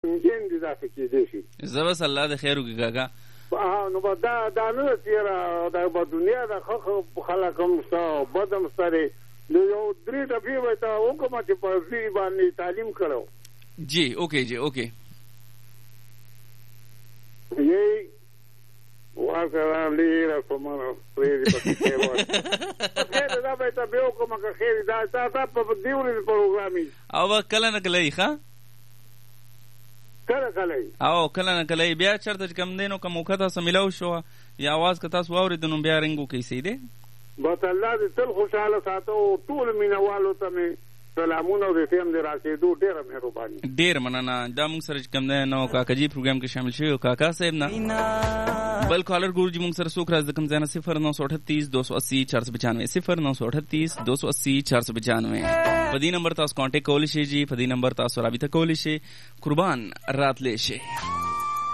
جن دي داسې کېدې شي. زه بس الله د خیر وکړي کاکا. نو به دا نه ده تېره دا به دنیا ده ښه خلک هم شته بد هم شته دی. نو یو 3 ټپې به ته وکړم چې په فری باندې تعلیم کړو. جی اوکے جی اوکے. یہی واسلام لیرا کومه پریری پکې وای. خیر دا به ته به وکړم که خیر دا تاسو په دیوري پروګرامي. او کله نه کله ښه او کله نه کله بیا چرته کم دینو کوم وخت تاسو ملاو شو یا आवाज که تاسو واوریدنو بیا رنګو کې سي دي. بس الله دې تل خوشاله ساتو ټول مینوالو ته سلامونه او دې هم دې راشدو ډېر مهرباني. ډېر مننه. دا موږ سره کم دینو کاکا جی پروګرام کې شامل شوی کاکا صاحب نه بل کالر ګورجی موږ سره څوک راز د کم ځای 0938 280 495 0938 280 495 په دې نمبر تاسو کانټیکټ کولی شئ جی. په دې نمبر تاسو رابطه کولی شئ. قربان راتلی شئ.